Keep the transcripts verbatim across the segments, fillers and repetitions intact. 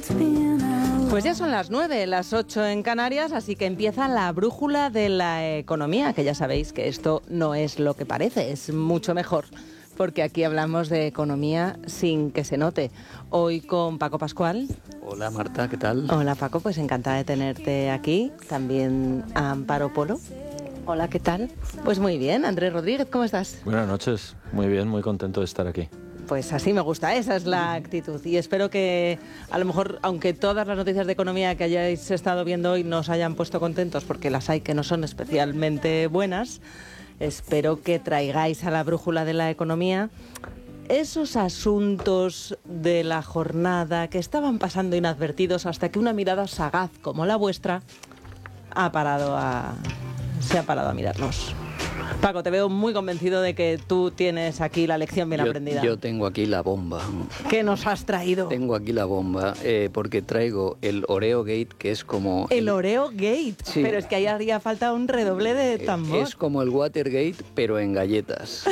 Pues ya son las nueve, las ocho en Canarias, así que empieza la brújula de la economía, que ya sabéis que esto no es lo que parece, es mucho mejor, porque aquí hablamos de economía sin que se note. Hoy con Paco Pascual. Hola Marta, ¿qué tal? Hola Paco, pues encantada de tenerte aquí. También a Amparo Polo. Hola, ¿qué tal? Pues muy bien. Andrés Rodríguez, ¿cómo estás? Buenas noches, muy bien, muy contento de estar aquí. Pues así me gusta, esa es la actitud. Y espero que, a lo mejor, aunque todas las noticias de economía que hayáis estado viendo hoy nos hayan puesto contentos, porque las hay que no son especialmente buenas, espero que traigáis a la brújula de la economía esos asuntos de la jornada que estaban pasando inadvertidos hasta que una mirada sagaz como la vuestra ha parado a, se ha parado a mirarnos. Paco, te veo muy convencido de que tú tienes aquí la lección bien yo, aprendida. Yo tengo aquí la bomba. ¿Qué nos has traído? Tengo aquí la bomba, eh, porque traigo el Oreo Gate, que es como... El, el Oreo Gate, sí. Pero es que ahí haría falta un redoble de tambor. Es como el Watergate, pero en galletas.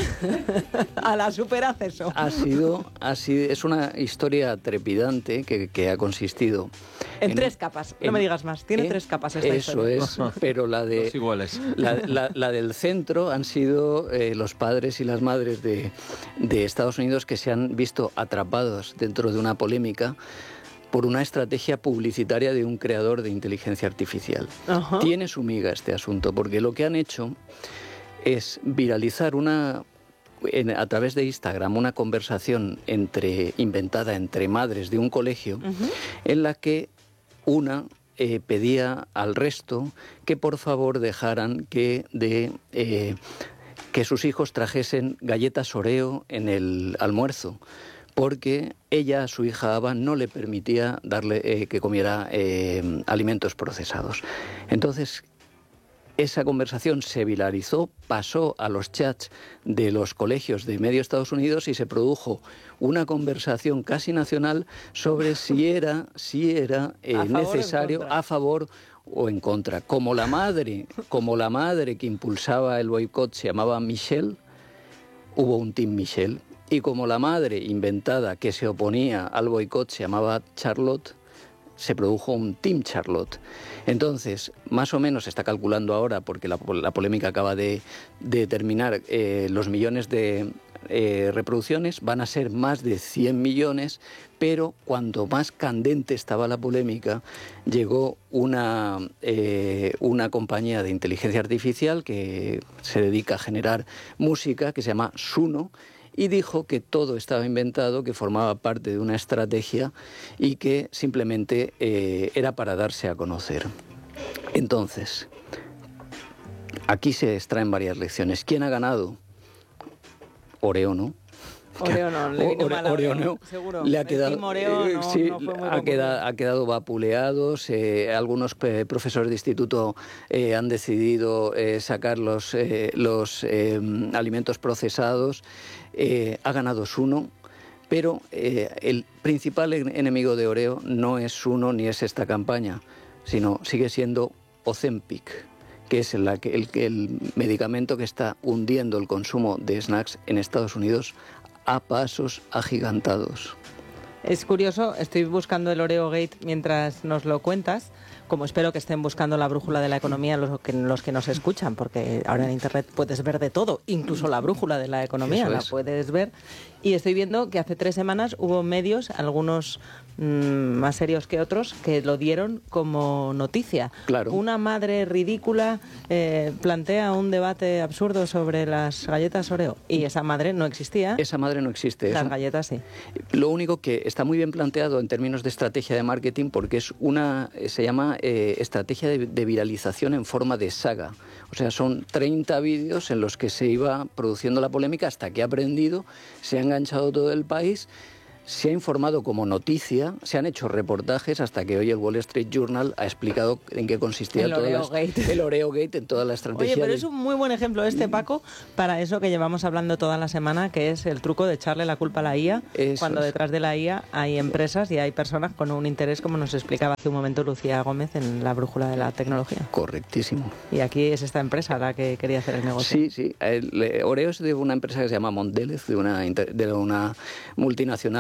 A la super acceso. Ha sido, ha sido, es una historia trepidante que, que ha consistido... En, en tres capas, no en, me digas más, tiene eh, tres capas esta Eso historia. es, pero la de... Dos iguales. La, la, la del centro han sido eh, los padres y las madres de, de Estados Unidos que se han visto atrapados dentro de una polémica por una estrategia publicitaria de un creador de inteligencia artificial. Uh-huh. Tiene su miga este asunto, porque lo que han hecho es viralizar una... En, a través de Instagram, una conversación entre, inventada entre madres de un colegio, uh-huh. en la que una eh, pedía al resto que por favor dejaran que, de, eh, que sus hijos trajesen galletas Oreo en el almuerzo, porque ella, a su hija Ava, no le permitía darle eh, que comiera eh, alimentos procesados. Entonces, esa conversación se viralizó, pasó a los chats de los colegios de medio Estados Unidos y se produjo una conversación casi nacional sobre si era, si era eh, a necesario, a favor o en contra. Como la madre, como la madre que impulsaba el boicot se llamaba Michelle, hubo un Team Michelle, y como la madre inventada que se oponía al boicot se llamaba Charlotte, se produjo un Team Charlotte. Entonces, más o menos se está calculando ahora, porque la, la polémica acaba de, de terminar, eh, los millones de eh, reproducciones van a ser más de cien millones, pero cuanto más candente estaba la polémica, llegó una, eh, una compañía de inteligencia artificial que se dedica a generar música, que se llama Suno, y dijo que todo estaba inventado, que formaba parte de una estrategia y que simplemente eh, era para darse a conocer. Entonces, aquí se extraen varias lecciones. ¿Quién ha ganado? Oreo, ¿no? Oreo no, le vino mal a Oreo, no. Seguro. Le ha quedado, Oreo no, sí, no fue muy ha, quedado, ha quedado vapuleado. Eh, algunos eh, profesores de instituto eh, han decidido eh, sacar los, eh, los eh, alimentos procesados. Eh, ha ganado Suno, pero eh, el principal enemigo de Oreo no es Suno ni es esta campaña, sino sigue siendo Ozempic, que es el, el, el medicamento que está hundiendo el consumo de snacks en Estados Unidos a pasos agigantados. Es curioso, estoy buscando el Oreo Gate mientras nos lo cuentas, como espero que estén buscando la brújula de la economía los que, los que nos escuchan, porque ahora en Internet puedes ver de todo, incluso la brújula de la economía la puedes ver. Y estoy viendo que hace tres semanas hubo medios, algunos mmm, más serios que otros, que lo dieron como noticia. Claro. Una madre ridícula eh, plantea un debate absurdo sobre las galletas Oreo, y esa madre no existía. Esa madre no existe. Las eso. galletas sí. Lo único que está muy bien planteado en términos de estrategia de marketing, porque es una, se llama eh, estrategia de, de viralización en forma de saga. O sea, son treinta vídeos en los que se iba produciendo la polémica hasta que ha aprendido, se ha enganchado todo el país, se ha informado como noticia, se han hecho reportajes hasta que hoy el Wall Street Journal ha explicado en qué consistía el toda Oreo la, Gate. el Oreo Gate en toda la estrategia. Oye, pero de... es un muy buen ejemplo este, Paco, para eso que llevamos hablando toda la semana, que es el truco de echarle la culpa a la I A, eso cuando es. Detrás de la I A hay empresas y hay personas con un interés, como nos explicaba hace un momento Lucía Gómez en la brújula de la tecnología. Correctísimo. Y aquí es esta empresa la que quería hacer el negocio. Sí, sí. El, Oreo es de una empresa que se llama Mondelez, de una, de una multinacional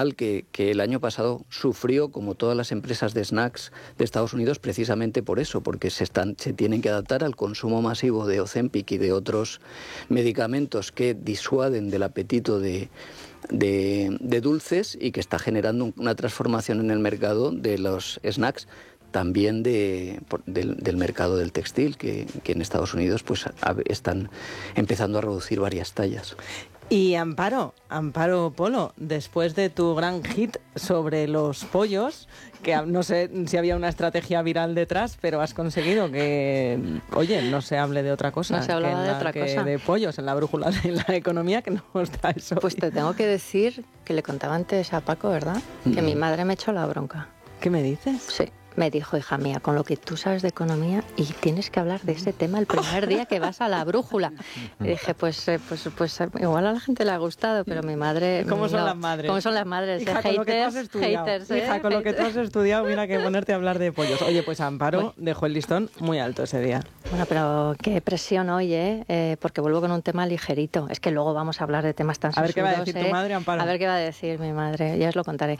global que, que el año pasado sufrió, como todas las empresas de snacks de Estados Unidos, precisamente por eso, porque se, están, se tienen que adaptar al consumo masivo de Ozempic y de otros medicamentos que disuaden del apetito de, de, de dulces y que está generando una transformación en el mercado de los snacks, también de, del, del mercado del textil, que, que en Estados Unidos pues están empezando a reducir varias tallas. Y Amparo, Amparo Polo, después de tu gran hit sobre los pollos, que no sé si había una estrategia viral detrás, pero has conseguido que, oye, no se hable de otra cosa. No se hablaba que de la, otra que cosa. De pollos en la brújula de la economía que nos traes hoy. Pues te tengo que decir que le contaba antes a Paco, ¿verdad? Mm. Que mi madre me echó la bronca. ¿Qué me dices? Sí. Me dijo, hija mía, con lo que tú sabes de economía y tienes que hablar de ese tema el primer día que vas a la brújula. Y dije, pues, eh, pues, pues igual a la gente le ha gustado, pero mi madre... ¿Cómo son no. las madres? ¿Cómo son las madres? Hija, Eh, con lo que tú has haters, estudiado. haters, ¿eh? Hija, con lo que tú has estudiado, mira que ponerte a hablar de pollos. Oye, pues Amparo Bueno. dejó el listón muy alto ese día. Bueno, pero qué presión hoy, ¿eh? Eh, porque vuelvo con un tema ligerito. Es que luego vamos a hablar de temas tan A ver qué va a sesudos, decir tu ¿eh? madre, Amparo. A ver qué va a decir mi madre, ya os lo contaré.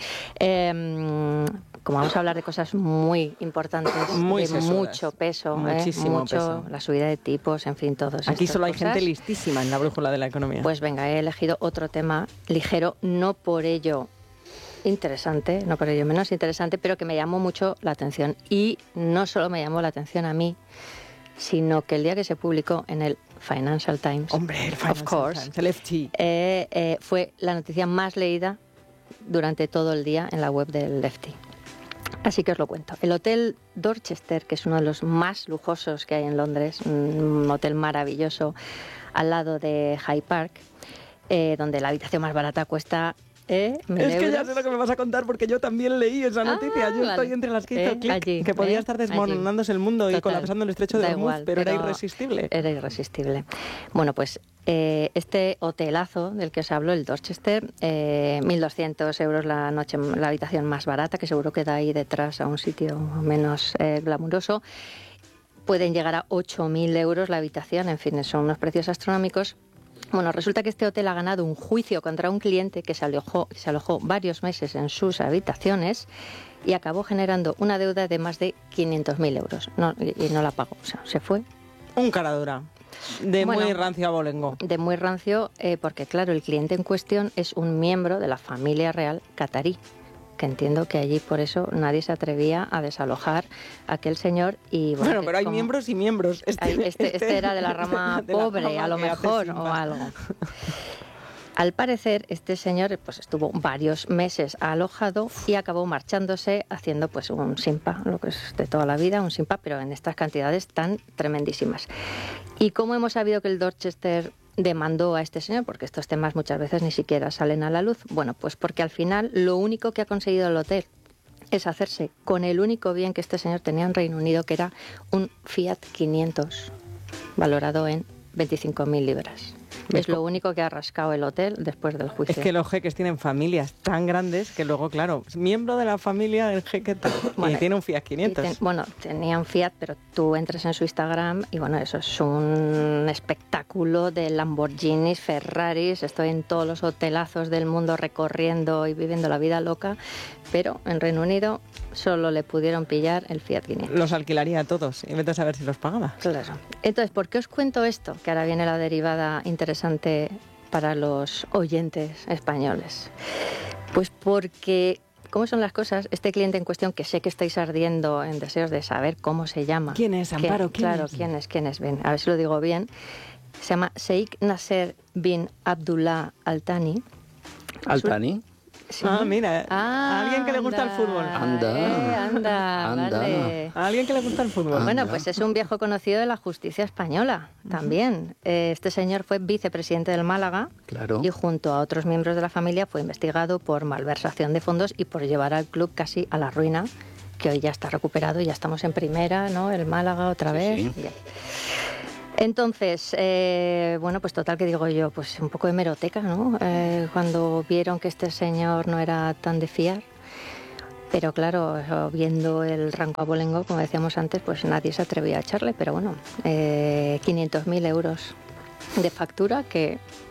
Eh, como vamos a hablar de cosas muy importantes, Muy de sesudas. mucho peso, ¿eh? Muchísimo mucho, peso. la subida de tipos, en fin, todos. Aquí estas solo hay cosas. gente listísima en la brújula de la economía. Pues venga, he elegido otro tema ligero, no por ello interesante, no por ello menos interesante, pero que me llamó mucho la atención. Y no solo me llamó la atención a mí, sino que el día que se publicó en el Financial Times, Hombre, el of Financial course, Times, el F T. eh, eh, fue la noticia más leída durante todo el día en la web del F T. Así que os lo cuento. El Hotel Dorchester, que es uno de los más lujosos que hay en Londres, un hotel maravilloso al lado de Hyde Park, eh, donde la habitación más barata cuesta... ¿Eh? ¿Mil Es que ya euros? sé lo que me vas a contar porque yo también leí esa noticia. Ah, yo vale. estoy entre las que hizo Eh, clic, allí, que podía eh, estar allí. desmoronándose el mundo y Total. colapsando el estrecho de Da Hormuz, igual, pero, era pero irresistible. Era irresistible. Bueno, pues eh, este hotelazo del que os hablo, el Dorchester, eh, mil doscientos euros la noche, la habitación más barata, que seguro que da ahí detrás a un sitio menos eh, glamuroso. Pueden llegar a ocho mil euros la habitación, en fin, son unos precios astronómicos. Bueno, resulta que este hotel ha ganado un juicio contra un cliente que se alojó, se alojó varios meses en sus habitaciones y acabó generando una deuda de más de quinientos mil euros. No, y, y no la pagó, o sea, se fue. Un cara dura. De Bueno, muy rancio abolengo. De muy rancio, eh, porque claro, el cliente en cuestión es un miembro de la familia real catarí, que entiendo que allí por eso nadie se atrevía a desalojar a aquel señor. Y bueno, Bueno, que pero hay como- miembros y miembros. Ay, Este, este era de la rama de la pobre, rama a lo que hace mejor, sin o más. algo. Al parecer, este señor pues estuvo varios meses alojado y acabó marchándose haciendo pues un simpa, lo que es de toda la vida, un simpa, pero en estas cantidades tan tremendísimas. ¿Y cómo hemos sabido que el Dorchester demandó a este señor? Porque estos temas muchas veces ni siquiera salen a la luz. Bueno, pues porque al final lo único que ha conseguido el hotel es hacerse con el único bien que este señor tenía en Reino Unido, que era un Fiat quinientos, valorado en veinticinco mil libras. Es lo único que ha rascado el hotel después del juicio. Es que los jeques tienen familias tan grandes que luego, claro, es miembro de la familia del jeque tal, Bueno, y tiene un Fiat Y quinientos. ten- bueno, tenían Fiat, pero tú entras en su Instagram y bueno, eso es un espectáculo de Lamborghinis, Ferraris. Estoy en todos los hotelazos del mundo recorriendo y viviendo la vida loca, pero en Reino Unido solo le pudieron pillar el Fiat quinientos. Los alquilaría a todos y vete a saber si los pagaba. Claro. Entonces, ¿por qué os cuento esto? Que ahora viene la derivada interesante para los oyentes españoles. Pues porque, ¿cómo son las cosas? Este cliente en cuestión, que sé que estáis ardiendo en deseos de saber cómo se llama. ¿Quién es, Amparo? Que- ¿Quién claro, es? ¿quién es? ¿Quién es? Ven, a ver si lo digo bien. Se llama Sheikh Nasser bin Abdullah Al Thani. Altani. Sí. Ah, mira, Ah, a alguien que le gusta el fútbol. Anda. eh, anda, Anda. vale. A alguien que le gusta el fútbol. Bueno, Anda. pues es un viejo conocido de la justicia española también. Eh, Este señor fue vicepresidente del Málaga Claro. y junto a otros miembros de la familia fue investigado por malversación de fondos y por llevar al club casi a la ruina, que hoy ya está recuperado y ya estamos en primera, ¿no? El Málaga otra Sí, vez. sí. Bien. Entonces, eh, bueno, pues total que digo yo, pues un poco de hemeroteca, ¿no? Eh, cuando vieron que este señor no era tan de fiar. Pero claro, eso, viendo el rango abolengo, como decíamos antes, pues nadie se atrevía a echarle. Pero bueno, eh, quinientos mil euros de factura que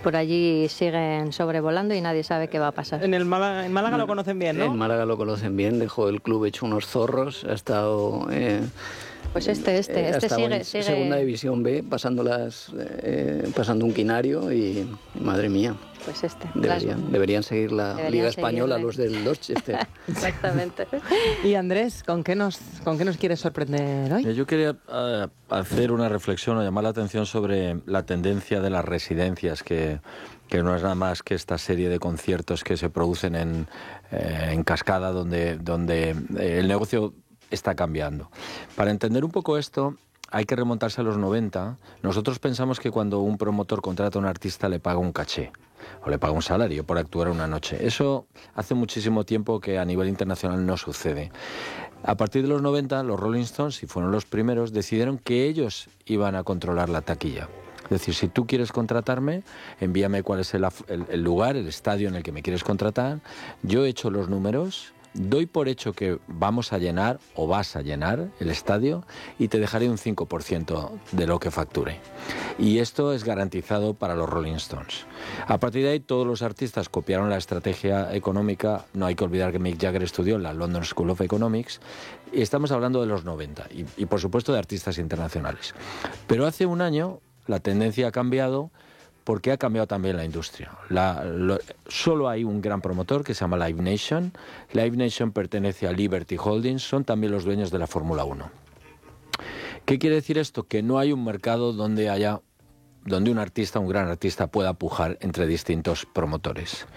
por allí siguen sobrevolando y nadie sabe qué va a pasar. En, el Málaga, en Málaga lo conocen bien, ¿no? En Málaga lo conocen bien, dejó el club hecho unos zorros, ha estado... Eh, Pues este, este, eh, este sigue, en sigue... Segunda División B, pasando, las, eh, pasando un quinario y, madre mía, pues este, deberían, las... deberían seguir la deberían Liga seguirle. Española los del Dorchester. Exactamente. Y Andrés, ¿con qué nos, con qué nos quieres sorprender hoy? Yo quería uh, hacer una reflexión o llamar la atención sobre la tendencia de las residencias, que, que no es nada más que esta serie de conciertos que se producen en, eh, en cascada, donde, donde eh, el negocio está cambiando. Para entender un poco esto, hay que remontarse a los noventa. Nosotros pensamos que cuando un promotor contrata a un artista le paga un caché o le paga un salario por actuar una noche. Eso hace muchísimo tiempo que a nivel internacional no sucede. A partir de los noventa, los Rolling Stones, y fueron los primeros, decidieron que ellos iban a controlar la taquilla. Es decir, si tú quieres contratarme, envíame cuál es el, el, el lugar, el estadio en el que me quieres contratar. Yo he hecho los números, doy por hecho que vamos a llenar o vas a llenar el estadio y te dejaré un cinco por ciento de lo que facture. Y esto es garantizado para los Rolling Stones. A partir de ahí todos los artistas copiaron la estrategia económica. No hay que olvidar que Mick Jagger estudió en la London School of Economics y estamos hablando de los noventa y, y por supuesto de artistas internacionales. Pero hace un año la tendencia ha cambiado, porque ha cambiado también la industria. La, lo, solo hay un gran promotor que se llama Live Nation. Live Nation pertenece a Liberty Holdings, son también los dueños de la Fórmula uno. ¿Qué quiere decir esto? Que no hay un mercado donde haya, donde un artista, un gran artista, pueda pujar entre distintos promotores.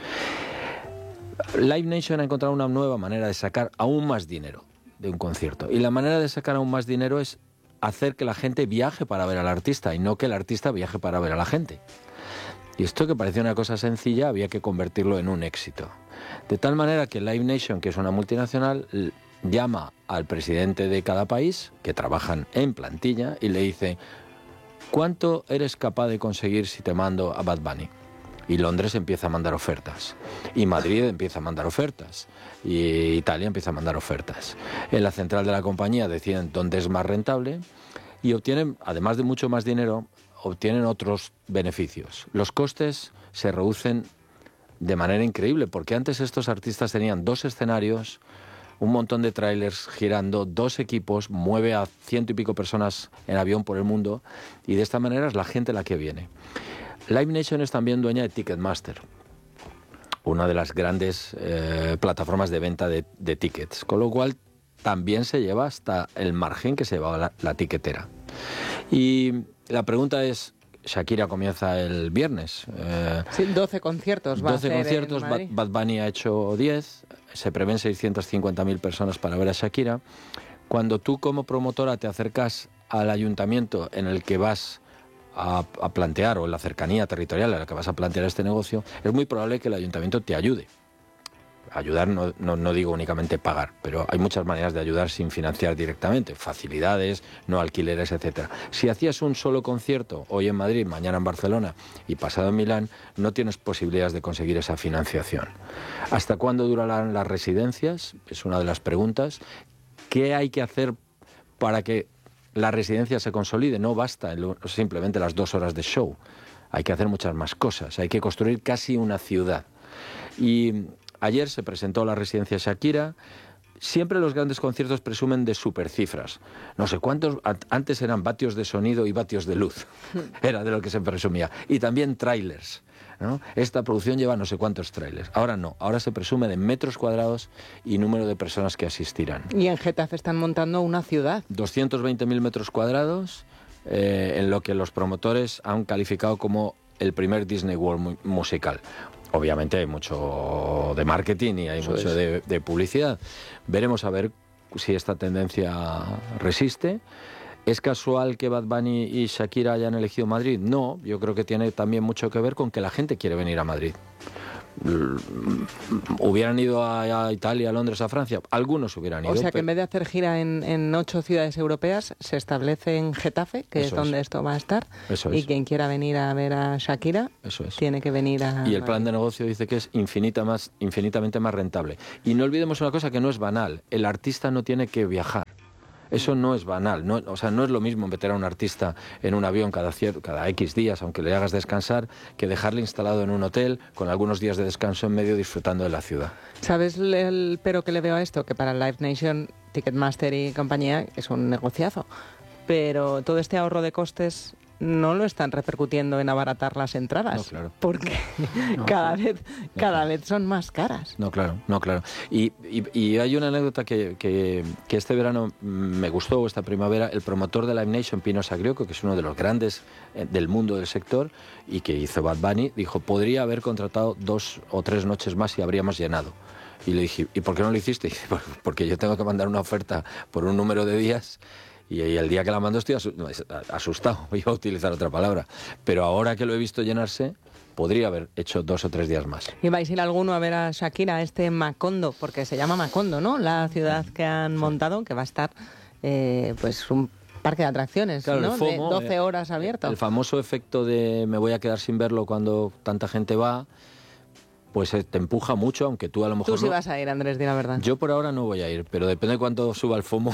Live Nation ha encontrado una nueva manera de sacar aún más dinero de un concierto. Y la manera de sacar aún más dinero es hacer que la gente viaje para ver al artista y no que el artista viaje para ver a la gente. Y esto, que parecía una cosa sencilla, había que convertirlo en un éxito. De tal manera que Live Nation, que es una multinacional, llama al presidente de cada país, que trabajan en plantilla, y le dice: ¿cuánto eres capaz de conseguir si te mando a Bad Bunny? Y Londres empieza a mandar ofertas. Y Madrid empieza a mandar ofertas. Y Italia empieza a mandar ofertas. En la central de la compañía deciden dónde es más rentable y obtienen, además de mucho más dinero, obtienen otros beneficios. Los costes se reducen de manera increíble, porque antes estos artistas tenían dos escenarios, un montón de trailers girando, dos equipos, mueve a ciento y pico personas en avión por el mundo, y de esta manera es la gente la que viene. Live Nation es también dueña de Ticketmaster, una de las grandes eh, plataformas de venta de, de tickets, con lo cual también se lleva hasta el margen que se llevaba la, la tiquetera. Y la pregunta es, Shakira comienza el viernes. Eh, sí, doce conciertos va doce a hacer conciertos, en Madrid. Bad Bunny ha hecho diez, se prevén seiscientas cincuenta mil personas para ver a Shakira. Cuando tú como promotora te acercas al ayuntamiento en el que vas a, a plantear, o en la cercanía territorial en la que vas a plantear este negocio, es muy probable que el ayuntamiento te ayude. Ayudar no, no, no digo únicamente pagar, pero hay muchas maneras de ayudar sin financiar directamente, facilidades, no alquileres, etcétera. Si hacías un solo concierto, hoy en Madrid, mañana en Barcelona y pasado en Milán, no tienes posibilidades de conseguir esa financiación. ¿Hasta cuándo durarán las residencias? Es una de las preguntas. ¿Qué hay que hacer para que la residencia se consolide? No basta simplemente las dos horas de show, hay que hacer muchas más cosas, hay que construir casi una ciudad. Y ayer se presentó la residencia Shakira. Siempre los grandes conciertos presumen de supercifras. No sé cuántos, antes eran vatios de sonido y vatios de luz. Era de lo que se presumía. Y también trailers, ¿no? Esta producción lleva no sé cuántos trailers. Ahora no, ahora se presume de metros cuadrados y número de personas que asistirán. Y en Getafe están montando una ciudad. doscientos veinte mil metros cuadrados, eh, en lo que los promotores han calificado como el primer Disney World musical. Obviamente hay mucho de marketing y hay Eso mucho de, de publicidad. Veremos a ver si esta tendencia resiste. ¿Es casual que Bad Bunny y Shakira hayan elegido Madrid? No, yo creo que tiene también mucho que ver con que la gente quiere venir a Madrid. ¿Hubieran ido a Italia, a Londres, a Francia? Algunos hubieran ido. O sea que pero... en vez de hacer gira en, en ocho ciudades europeas, se establece en Getafe, que Eso es donde es. esto va a estar. Eso y es. quien quiera venir a ver a Shakira, Eso es. tiene que venir a... Y el plan de negocio dice que es infinita más, infinitamente más rentable. Y no olvidemos una cosa que no es banal. El artista no tiene que viajar. Eso no es banal, no, o sea, no es lo mismo meter a un artista en un avión cada, cier, cada X días, aunque le hagas descansar, que dejarle instalado en un hotel con algunos días de descanso en medio disfrutando de la ciudad. ¿Sabes el pero que le veo a esto? Que para Live Nation, Ticketmaster y compañía es un negociazo, pero todo este ahorro de costes no lo están repercutiendo en abaratar las entradas, no, claro. porque no, cada vez cada no, vez son más caras. No, claro, no, claro. Y, y, y hay una anécdota que, que, que este verano me gustó, esta primavera, el promotor de Live Nation, Pino Sagrioco, que es uno de los grandes del mundo del sector y que hizo Bad Bunny, dijo, podría haber contratado dos o tres noches más y habríamos llenado. Y le dije, ¿y por qué no lo hiciste? Y dice, porque yo tengo que mandar una oferta por un número de días. Y el día que la mando estoy asustado, iba a utilizar otra palabra. Pero ahora que lo he visto llenarse, podría haber hecho dos o tres días más. ¿Y vais a ir alguno a ver a Shakira, este Macondo? Porque se llama Macondo, ¿no? La ciudad que han montado, que va a estar, eh, pues, un parque de atracciones, claro, ¿no? FOMO, de doce horas abierto. El famoso efecto de me voy a quedar sin verlo cuando tanta gente va, pues te empuja mucho, aunque tú a lo mejor Tú sí no. vas a ir, Andrés, di la verdad. Yo por ahora no voy a ir, pero depende de cuánto suba el FOMO.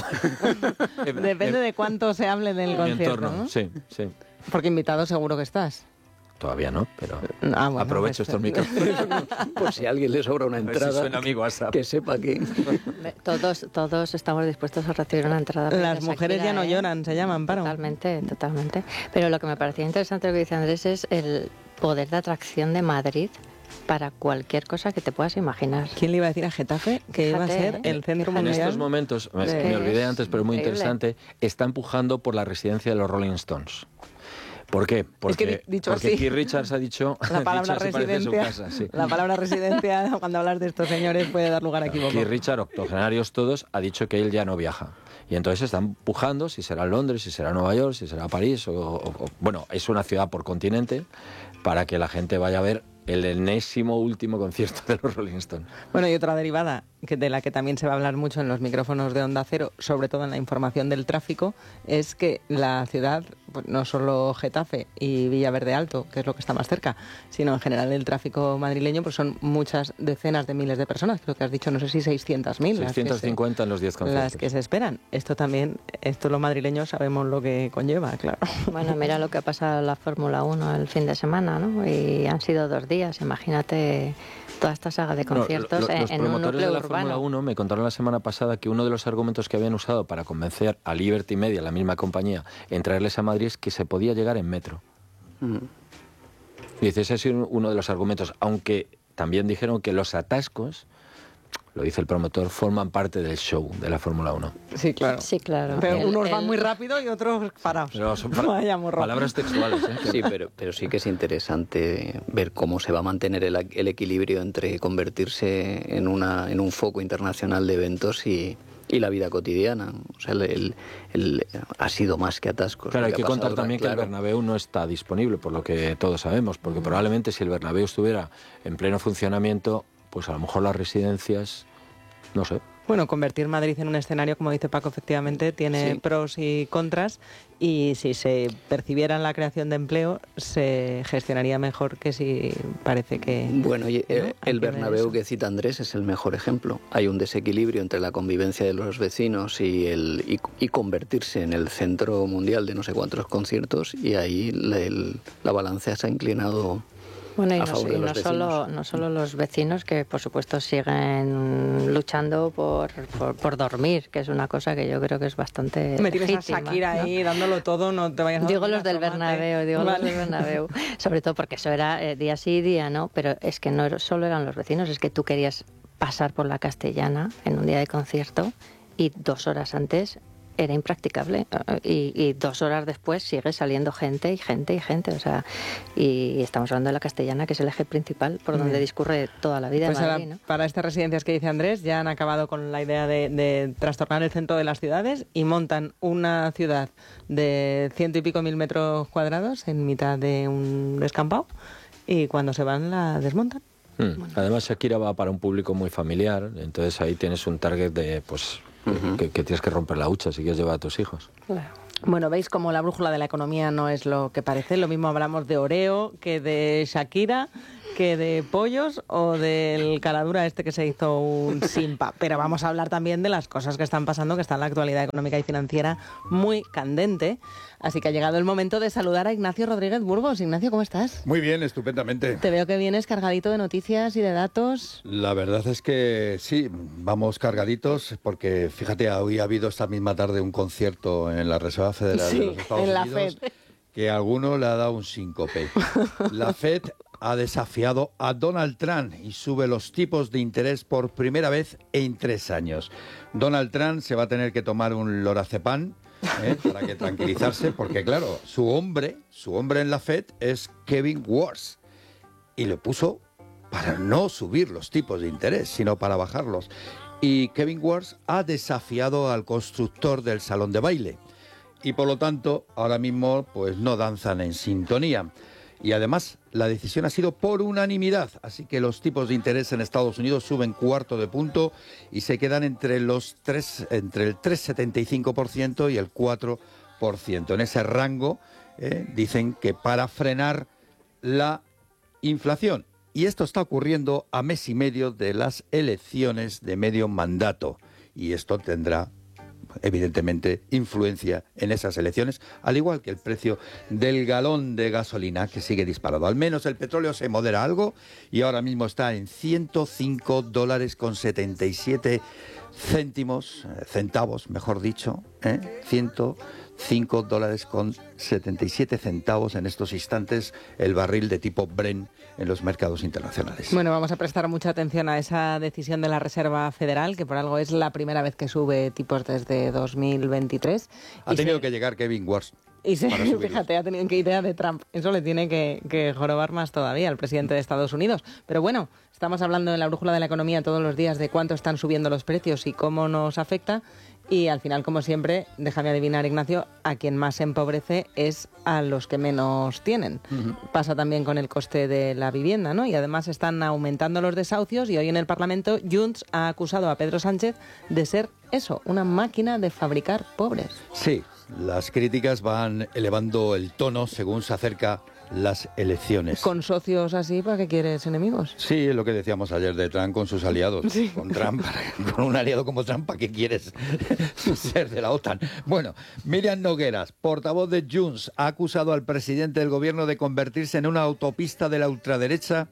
Depende de cuánto se hable del concierto, entorno, ¿no? Sí, sí. Porque invitado seguro que estás. Todavía no, pero ah, bueno, aprovecho pues, estos micrófonos por si a alguien le sobra una entrada, si WhatsApp. Que sepa que... Todos, todos estamos dispuestos a recibir una entrada. Las mujeres Shakira, ya no ¿eh? lloran, se llaman, Amparo. Totalmente, totalmente. Pero lo que me parecía interesante lo que dice Andrés es el poder de atracción de Madrid para cualquier cosa que te puedas imaginar. ¿Quién le iba a decir a Getafe que Fíjate, iba a ser el centro en mundial? En estos momentos, me, me olvidé antes, pero muy increíble. Interesante, está empujando por la residencia de los Rolling Stones. ¿Por qué? Porque, es que, dicho porque así, Keith Richards ha dicho la palabra residencia, casa, sí. la palabra residencia cuando hablas de estos señores puede dar lugar a equivoco. Keith Richards, octogenarios todos, ha dicho que él ya no viaja. Y entonces están empujando, si será Londres, si será Nueva York, si será París, o, o, o bueno, es una ciudad por continente, para que la gente vaya a ver el enésimo último concierto de los Rolling Stones. Bueno, y otra derivada, que de la que también se va a hablar mucho en los micrófonos de Onda Cero, sobre todo en la información del tráfico, es que la ciudad, pues no solo Getafe y Villaverde Alto, que es lo que está más cerca, sino en general el tráfico madrileño, pues son muchas decenas de miles de personas, creo que has dicho, no sé si seiscientas mil. seiscientos cincuenta en los diez conciertos. Las que se esperan. Esto también, esto los madrileños sabemos lo que conlleva, claro. Bueno, mira lo que ha pasado en la Fórmula uno el fin de semana, ¿no? Y han sido dos días. Imagínate toda esta saga de conciertos no, lo, lo, los en un núcleo de la urbano. Fórmula uno me contaron la semana pasada que uno de los argumentos que habían usado para convencer a Liberty Media, la misma compañía, en traerles a Madrid es que se podía llegar en metro. Mm. Y dice, ese es uno de los argumentos, aunque también dijeron que los atascos, lo dice el promotor, forman parte del show de la Fórmula uno. Sí, claro. Sí, claro. Pero el, unos el... van muy rápido y otros parados. Pero son para... Vaya morro. Palabras textuales, ¿eh? Sí, pero, pero sí que es interesante ver cómo se va a mantener el, el equilibrio entre convertirse en, una, en un foco internacional de eventos y, y la vida cotidiana. O sea, el, el, el, ha sido más que atascos. Claro, hay que contar pasado, también claro. que el Bernabéu no está disponible, por lo que todos sabemos, porque probablemente si el Bernabéu estuviera en pleno funcionamiento, pues a lo mejor las residencias... No sé. Bueno, convertir Madrid en un escenario, como dice Paco, efectivamente tiene sí. pros y contras, y si se percibiera la creación de empleo, se gestionaría mejor que si parece que... Bueno, y el, ¿no? el Bernabéu que cita Andrés es el mejor ejemplo. Hay un desequilibrio entre la convivencia de los vecinos y, el, y, y convertirse en el centro mundial de no sé cuántos conciertos, y ahí la, el, la balanza se ha inclinado... Bueno, y, no, y no, solo, no solo los vecinos, que por supuesto siguen luchando por, por, por dormir, que es una cosa que yo creo que es bastante Me tienes legítima, a Shakira ¿no? ahí dándolo todo, no te vayas a Digo los del Bernabéu, digo vale. los del Bernabéu, sobre todo porque eso era eh, día sí, día no, pero es que no solo eran los vecinos, es que tú querías pasar por la Castellana en un día de concierto y dos horas antes era impracticable y, y dos horas después sigue saliendo gente y gente y gente, o sea, y estamos hablando de la Castellana, que es el eje principal por donde discurre toda la vida pues de Madrid, ahora, ¿no? Para estas residencias que dice Andrés, ya han acabado con la idea de, de trastornar el centro de las ciudades y montan una ciudad de ciento y pico mil metros cuadrados en mitad de un descampado, y cuando se van la desmontan. Mm. Bueno. Además Shakira va para un público muy familiar, entonces ahí tienes un target de, pues, uh-huh. que, que tienes que romper la hucha si quieres llevar a tus hijos. Claro. Bueno, veis como la brújula de la economía no es lo que parece. Lo mismo hablamos de Oreo que de Shakira, que de pollos o del caladura este que se hizo un simpa. Pero vamos a hablar también de las cosas que están pasando, que está en la actualidad económica y financiera muy candente. Así que ha llegado el momento de saludar a Ignacio Rodríguez Burgos. Ignacio, ¿cómo estás? Muy bien, estupendamente. Te veo que vienes cargadito de noticias y de datos. La verdad es que sí, vamos cargaditos, porque fíjate, hoy ha habido esta misma tarde un concierto en la Reserva Federal sí, de los Estados en la Unidos Fed. Que a alguno le ha dado un síncope. La Fed ha desafiado a Donald Trump y sube los tipos de interés por primera vez en tres años. Donald Trump se va a tener que tomar un lorazepam ¿eh? para que tranquilizarse, porque claro, su hombre, su hombre en la Fed es Kevin Warsh y le puso para no subir los tipos de interés, sino para bajarlos. Y Kevin Warsh ha desafiado al constructor del salón de baile. Y por lo tanto, ahora mismo pues no danzan en sintonía. Y además, la decisión ha sido por unanimidad, así que los tipos de interés en Estados Unidos suben cuarto de punto y se quedan entre los tres, entre el tres coma setenta y cinco por ciento y el cuatro por ciento. En ese rango eh, dicen que para frenar la inflación. Y esto está ocurriendo a mes y medio de las elecciones de medio mandato. Y esto tendrá evidentemente influencia en esas elecciones, al igual que el precio del galón de gasolina, que sigue disparado. Al menos el petróleo se modera algo y ahora mismo está en ciento cinco dólares con setenta y siete céntimos, centavos, mejor dicho, ¿eh? ciento cinco dólares con setenta y siete centavos en estos instantes el barril de tipo Brent en los mercados internacionales. Bueno, vamos a prestar mucha atención a esa decisión de la Reserva Federal, que por algo es la primera vez que sube tipos desde dos mil veintitrés. Ha y tenido se... que llegar Kevin Warsh. Y se, fíjate, ha tenido que idea de Trump. Eso le tiene que, que jorobar más todavía al presidente de Estados Unidos. Pero bueno, estamos hablando en la brújula de la economía todos los días de cuánto están subiendo los precios y cómo nos afecta. Y al final, como siempre, déjame adivinar, Ignacio, a quien más se empobrece es a los que menos tienen. Uh-huh. Pasa también con el coste de la vivienda, ¿no? Y además están aumentando los desahucios y hoy en el Parlamento Junts ha acusado a Pedro Sánchez de ser eso, una máquina de fabricar pobres. Sí, las críticas van elevando el tono según se acerca las elecciones. ¿Con socios así, para qué quieres enemigos? Sí, es lo que decíamos ayer de Trump con sus aliados. Sí. Con Trump, con un aliado como Trump, ¿para qué quieres ser de la OTAN? Bueno, Miriam Nogueras, portavoz de Junts, ha acusado al presidente del gobierno de convertirse en una autopista de la ultraderecha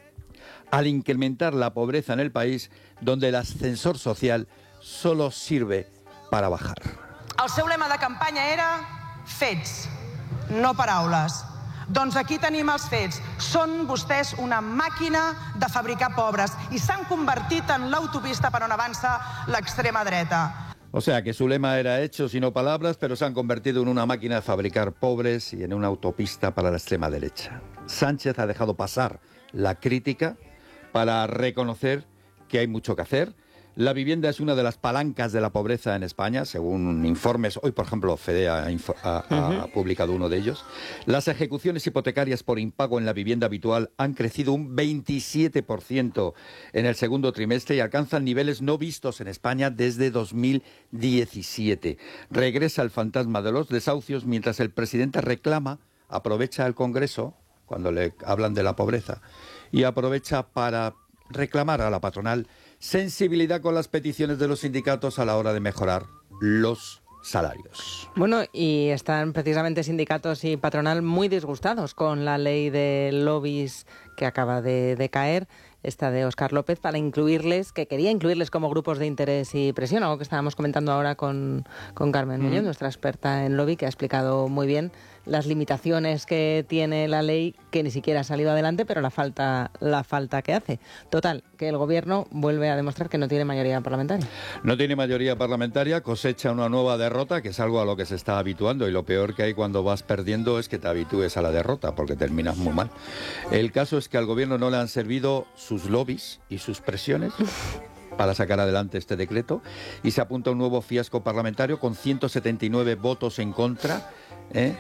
al incrementar la pobreza en el país, donde el ascensor social solo sirve para bajar. El seu lema de campanya era fets, no paraules. Doncs aquí tenim els fets. Són vostès una màquina de fabricar pobres i s'han convertit en l'autopista per on avança l'extrema dreta. O sea que su lema era hechos y no palabras, pero se han convertido en una máquina de fabricar pobres y en una autopista para la extrema derecha. Sánchez ha dejado pasar la crítica para reconocer que hay mucho que hacer. La vivienda es una de las palancas de la pobreza en España, según informes. Hoy, por ejemplo, FEDE ha, ha, ha uh-huh. publicado uno de ellos. Las ejecuciones hipotecarias por impago en la vivienda habitual han crecido un veintisiete por ciento en el segundo trimestre y alcanzan niveles no vistos en España desde dos mil diecisiete. Regresa el fantasma de los desahucios mientras el presidente reclama, aprovecha el Congreso, cuando le hablan de la pobreza, y aprovecha para reclamar a la patronal sensibilidad con las peticiones de los sindicatos a la hora de mejorar los salarios. Bueno, y están precisamente sindicatos y patronal muy disgustados con la ley de lobbies que acaba de, de caer, esta de Óscar López, para incluirles, que quería incluirles como grupos de interés y presión, algo que estábamos comentando ahora con, con Carmen Muñoz, mm. nuestra experta en lobby, que ha explicado muy bien las limitaciones que tiene la ley, que ni siquiera ha salido adelante, pero la falta, la falta que hace. Total, que el gobierno vuelve a demostrar que no tiene mayoría parlamentaria. No tiene mayoría parlamentaria, cosecha una nueva derrota, que es algo a lo que se está habituando, y lo peor que hay cuando vas perdiendo es que te habitúes a la derrota, porque terminas muy mal. El caso es que al gobierno no le han servido sus lobbies y sus presiones para sacar adelante este decreto, y se apunta un nuevo fiasco parlamentario con ciento setenta y nueve votos en contra. ¿Eh?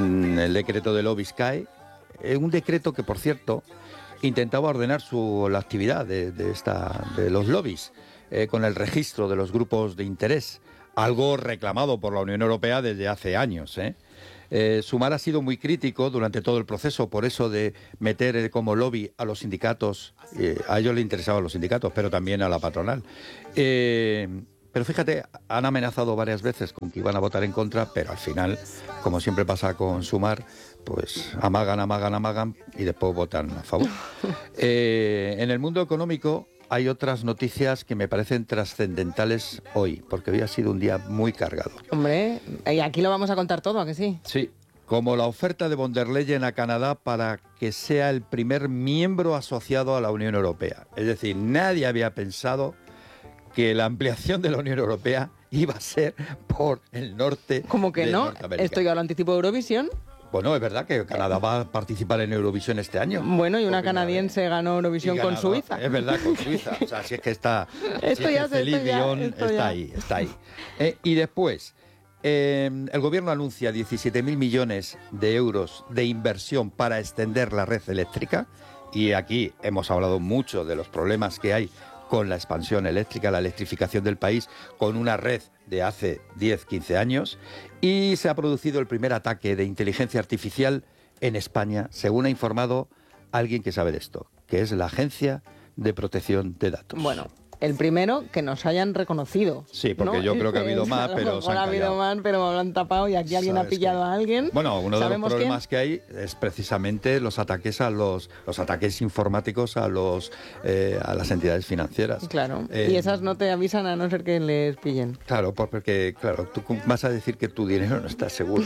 El decreto de lobbies cae, eh, un decreto que, por cierto, intentaba ordenar su, la actividad de, de, esta, de los lobbies. eh, con el registro de los grupos de interés, algo reclamado por la Unión Europea desde hace años, ¿eh? Eh, Sumar ha sido muy crítico durante todo el proceso, por eso de meter eh, como lobby a los sindicatos, eh, a ellos les interesaban los sindicatos, pero también a la patronal. Eh, pero fíjate, han amenazado varias veces con que iban a votar en contra, pero al final, como siempre pasa con Sumar, pues amagan, amagan, amagan y después votan a favor. Eh, en el mundo económico hay otras noticias que me parecen trascendentales hoy, porque hoy ha sido un día muy cargado. Hombre, y aquí lo vamos a contar todo, ¿a que sí? Sí, como la oferta de von der Leyen a Canadá para que sea el primer miembro asociado a la Unión Europea. Es decir, nadie había pensado que la ampliación de la Unión Europea iba a ser por el norte ¿Cómo que de no? Norteamérica. Esto ya lo anticipo de Eurovisión. Bueno, es verdad que Canadá va a participar en Eurovisión este año. Bueno, y una Por primera canadiense vez. ganó Eurovisión Y con ganador, Suiza. Es verdad, con Suiza. O sea, si es que está... Esto si es ya que se- Celine esto ya- Dion esto está ya. ahí, está ahí. Eh, y después, eh, el gobierno anuncia diecisiete mil millones de euros de inversión para extender la red eléctrica. Y aquí hemos hablado mucho de los problemas que hay con la expansión eléctrica, la electrificación del país, con una red de hace diez, quince años. Y se ha producido el primer ataque de inteligencia artificial en España, según ha informado alguien que sabe de esto, que es la Agencia de Protección de Datos. Bueno, el primero que nos hayan reconocido. Sí, porque ¿no? yo creo que ha habido más, A lo pero se mejor han ha habido callado. más, pero me lo han tapado y aquí alguien ha ¿Sabes pillado qué? a alguien. Bueno, uno de los ¿Sabemos problemas que hay es precisamente los ataques a los, los ataques informáticos a los eh, a las entidades financieras. quién? Claro. Eh, y esas no te avisan a no ser que les pillen. Claro, porque claro, tú vas a decir que tu dinero no está seguro.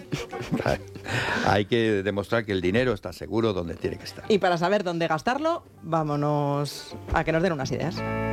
Hay que demostrar que el dinero está seguro donde tiene que estar. Y para saber dónde gastarlo, vámonos a que nos den unas ideas.